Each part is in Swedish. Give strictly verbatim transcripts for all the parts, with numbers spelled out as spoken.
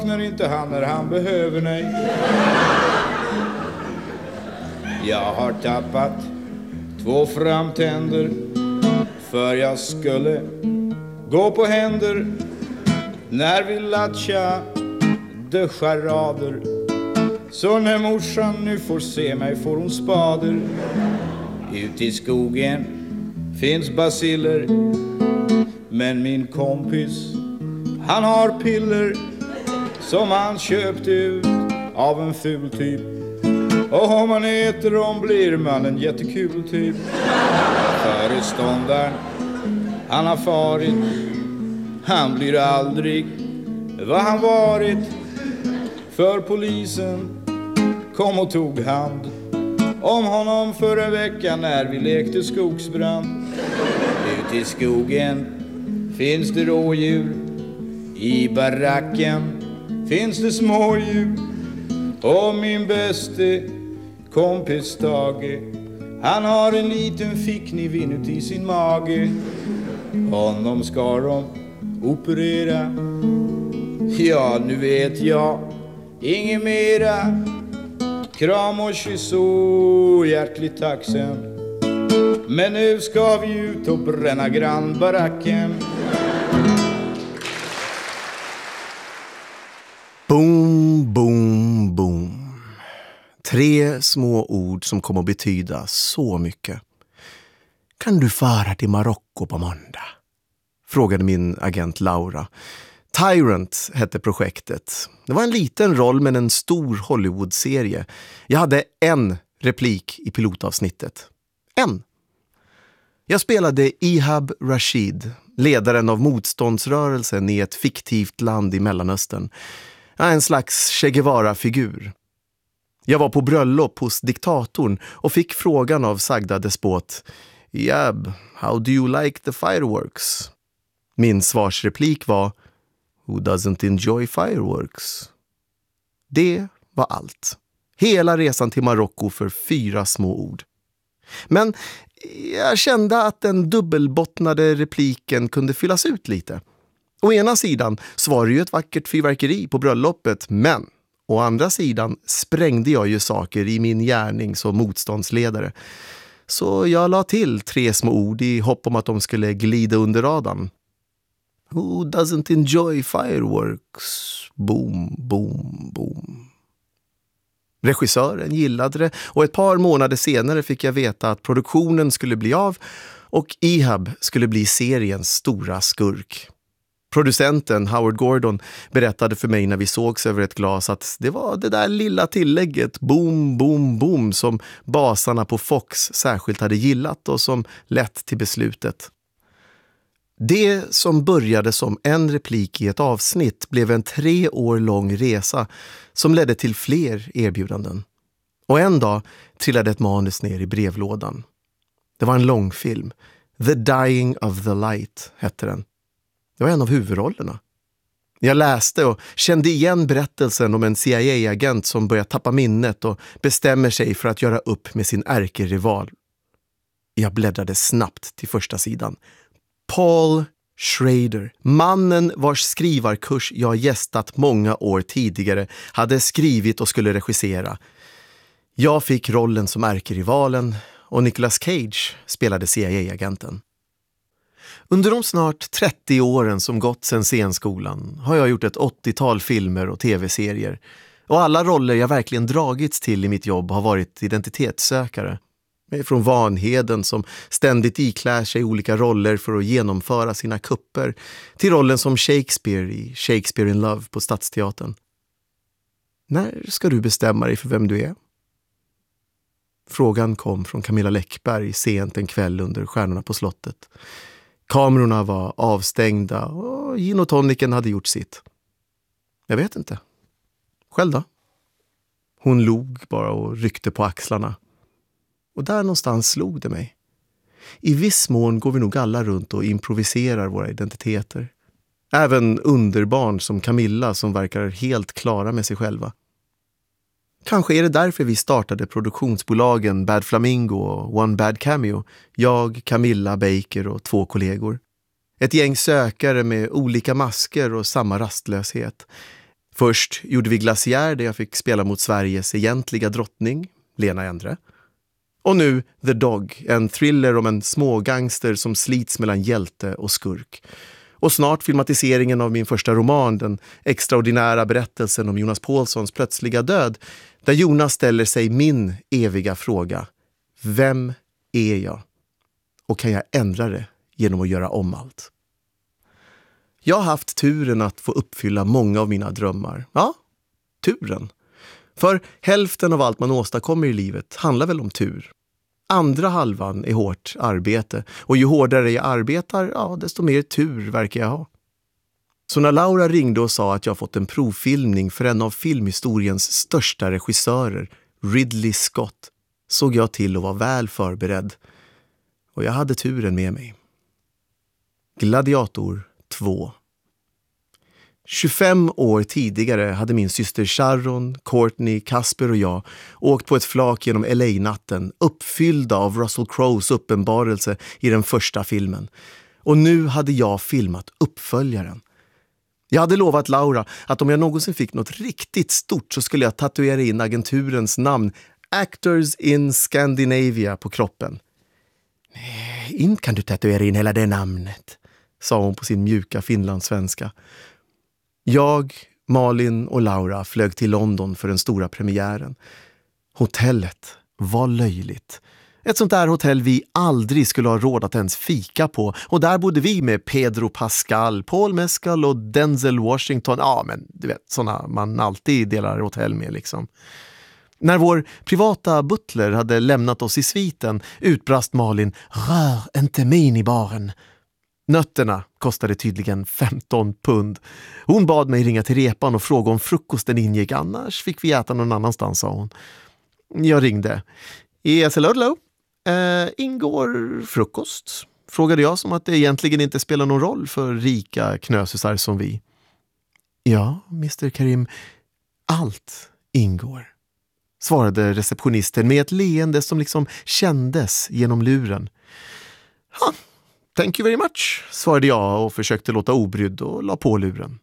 vaknar inte han när han behöver mig. Jag har tappat två framtänder, för jag skulle gå på händer när vi latcha de charader. Så när morsan nu får se mig får hon spader. Ut i skogen finns basiller, men min kompis han har piller som han köpt ut av en ful typ. Och om man äter dem blir man en jättekul typ. Föreståndaren han har farit, han blir aldrig vad han varit. För polisen kom och tog hand om honom förra veckan när vi lekte skogsbrand. Ute i skogen finns det rådjur, i baracken finns det smådjur. Och min bäste kompis Tage, han har en liten fickniv inuti sin mage. Honom ska de operera. Ja, nu vet jag inget mera. Kram och kyss så hjärtligt tacksam. Men nu ska vi ut och bränna grannbaracken. Boom, boom, boom. Tre små ord som kommer att betyda så mycket. Kan du fara till Marocko på måndag? Frågade min agent Laura. Tyrant hette projektet. Det var en liten roll men en stor Hollywood-serie. Jag hade en replik i pilotavsnittet. En. Jag spelade Ihab Rashid, ledaren av motståndsrörelsen i ett fiktivt land i Mellanöstern. En slags Che Guevara-figur. Jag var på bröllop hos diktatorn och fick frågan av sagda despot: Ihab, how do you like the fireworks? Min svarsreplik var: Who doesn't enjoy fireworks? Det var allt. Hela resan till Marocko för fyra små ord. Men jag kände att den dubbelbottnade repliken kunde fyllas ut lite. Å ena sidan så var det ju ett vackert fyrverkeri på bröllopet, men å andra sidan sprängde jag ju saker i min gärning som motståndsledare. Så jag la till tre små ord i hopp om att de skulle glida under radarn. Who doesn't enjoy fireworks? Boom, boom, boom. Regissören gillade det och ett par månader senare fick jag veta att produktionen skulle bli av och Ihab skulle bli seriens stora skurk. Producenten Howard Gordon berättade för mig när vi sågs över ett glas att det var det där lilla tillägget boom, boom, boom som basarna på Fox särskilt hade gillat och som lett till beslutet. Det som började som en replik i ett avsnitt blev en tre år lång resa som ledde till fler erbjudanden. Och en dag trillade ett manus ner i brevlådan. Det var en långfilm. The Dying of the Light hette den. Det var en av huvudrollerna. Jag läste och kände igen berättelsen om en C I A-agent som börjar tappa minnet och bestämmer sig för att göra upp med sin ärkerival. Jag bläddrade snabbt till första sidan. Paul Schrader, mannen vars skrivarkurs jag gästat många år tidigare, hade skrivit och skulle regissera. Jag fick rollen som ärkerivalen och Nicolas Cage spelade C I A-agenten. Under de snart trettio åren som gått sedan scenskolan har jag gjort ett åttiotal filmer och tv-serier. Och alla roller jag verkligen dragits till i mitt jobb har varit identitetssökare. Från Vanheden som ständigt iklär sig olika roller för att genomföra sina kupper till rollen som Shakespeare i Shakespeare in Love på Stadsteatern. När ska du bestämma dig för vem du är? Frågan kom från Camilla Läckberg sent en kväll under Stjärnorna på slottet. Kamerorna var avstängda och gin och toniken hade gjort sitt. Jag vet inte. Själv då? Hon log bara och ryckte på axlarna. Och där någonstans slog det mig. I viss mån går vi nog alla runt och improviserar våra identiteter. Även underbarn som Camilla som verkar helt klara med sig själva. Kanske är det därför vi startade produktionsbolagen Bad Flamingo och One Bad Cameo. Jag, Camilla Baker och två kollegor. Ett gäng sökare med olika masker och samma rastlöshet. Först gjorde vi Glaciär där jag fick spela mot Sveriges egentliga drottning, Lena Endre. Och nu The Dog, en thriller om en smågangster som slits mellan hjälte och skurk. Och snart filmatiseringen av min första roman, den extraordinära berättelsen om Jonas Paulssons plötsliga död, där Jonas ställer sig min eviga fråga: vem är jag? Och kan jag ändra det genom att göra om allt? Jag har haft turen att få uppfylla många av mina drömmar. Ja, turen. För hälften av allt man åstadkommer i livet handlar väl om tur. Andra halvan är hårt arbete. Och ju hårdare jag arbetar, ja, desto mer tur verkar jag ha. Så när Laura ringde och sa att jag fått en provfilmning för en av filmhistoriens största regissörer, Ridley Scott, såg jag till att vara väl förberedd. Och jag hade turen med mig. Gladiator två. tjugofem år tidigare hade min syster Sharon, Courtney, Kasper och jag åkt på ett flak genom L A-natten, uppfyllda av Russell Crowes uppenbarelse i den första filmen. Och nu hade jag filmat uppföljaren. Jag hade lovat Laura att om jag någonsin fick något riktigt stort så skulle jag tatuera in agenturens namn Actors in Scandinavia på kroppen. Nej, inte kan du tatuera in hela det namnet, sa hon på sin mjuka finlandssvenska. Jag, Malin och Laura flög till London för den stora premiären. Hotellet var löjligt. Ett sånt där hotell vi aldrig skulle ha råd att ens fika på. Och där bodde vi med Pedro Pascal, Paul Mescal och Denzel Washington. Ja, men du vet, såna man alltid delar hotell med liksom. När vår privata butler hade lämnat oss i sviten utbrast Malin: rör inte minibaren. Nötterna kostade tydligen femton pund. Hon bad mig ringa till repan och fråga om frukosten ingick, annars fick vi äta någon annanstans, sa hon. Jag ringde. Yes, hello, hello. Uh, ingår frukost? Frågade jag som att det egentligen inte spelar någon roll för rika knösusar som vi. Ja, mister Karim, allt ingår, svarade receptionisten med ett leende som liksom kändes genom luren. Ha. Thank you very much, svarade jag och försökte låta obrydd och la på luren.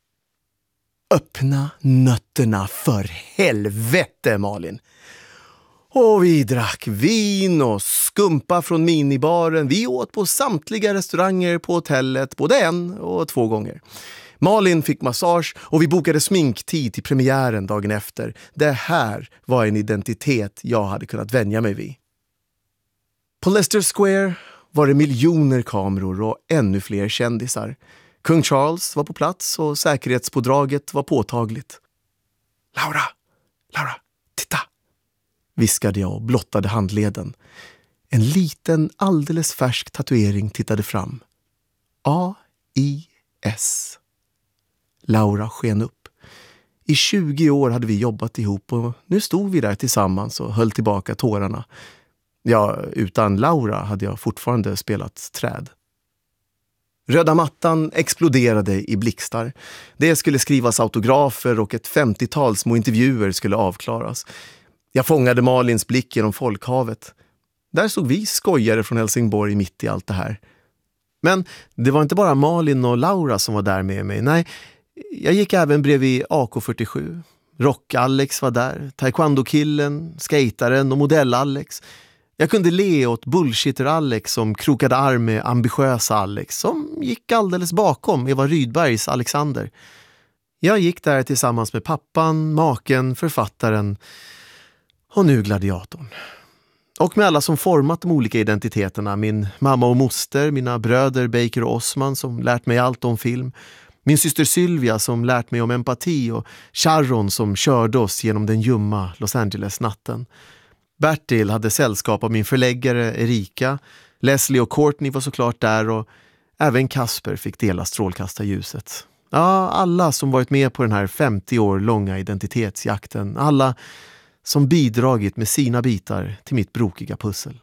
Öppna nötterna för helvete, Malin. Och vi drack vin och skumpa från minibaren. Vi åt på samtliga restauranger på hotellet, både en och två gånger. Malin fick massage och vi bokade sminktid till premiären dagen efter. Det här var en identitet jag hade kunnat vänja mig vid. På Leicester Square var det miljoner kameror och ännu fler kändisar. Kung Charles var på plats och säkerhetspådraget var påtagligt. Laura, Laura, titta, viskade jag och blottade handleden. En liten, alldeles färsk tatuering tittade fram. A I S. Laura sken upp. I tjugo år hade vi jobbat ihop och nu stod vi där tillsammans och höll tillbaka tårarna. Ja, utan Laura hade jag fortfarande spelat träd. Röda mattan exploderade i blixtar. Det skulle skrivas autografer och ett femtiotal små intervjuer skulle avklaras. Jag fångade Malins blick genom folkhavet. Där såg vi skojare från Helsingborg mitt i allt det här. Men det var inte bara Malin och Laura som var där med mig. Nej, jag gick även bredvid A K fyrtiosju. Rock-Alex var där, taekwondo-killen, skataren och modell-Alex. Jag kunde le åt bullshitter-Alex som krokade arm med ambitiösa Alex som gick alldeles bakom Eva Rydbergs Alexander. Jag gick där tillsammans med pappan, maken, författaren och nu gladiatorn. Och med alla som format de olika identiteterna. Min mamma och moster, mina bröder Baker och Osman som lärt mig allt om film. Min syster Sylvia som lärt mig om empati och Sharon som körde oss genom den ljumma Los Angeles-natten. Bertil hade sällskap av min förläggare Erika. Leslie och Courtney var såklart där och även Kasper fick dela strålkastarljuset. Ja, alla som varit med på den här femtio år långa identitetsjakten. Alla som bidragit med sina bitar till mitt brokiga pussel.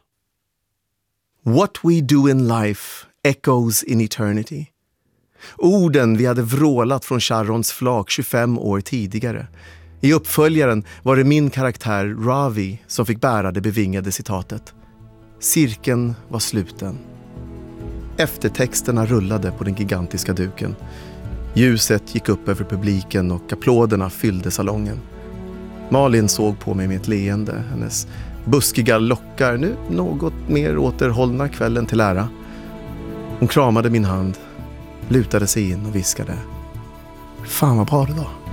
What we do in life echoes in eternity. Orden vi hade vrålat från Sharons flak tjugofem år tidigare. I uppföljaren var det min karaktär Ravi som fick bära det bevingade citatet. Cirkeln var sluten. Eftertexterna rullade på den gigantiska duken. Ljuset gick upp över publiken och applåderna fyllde salongen. Malin såg på mig med ett leende. Hennes buskiga lockar, nu något mer återhållna kvällen till ära. Hon kramade min hand, lutade sig in och viskade: Fan vad bra det var.